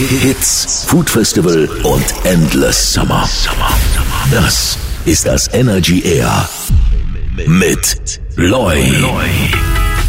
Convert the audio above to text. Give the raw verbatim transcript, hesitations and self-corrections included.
Hits, Food Festival und Endless Summer. Das ist das Energy Air mit Loy.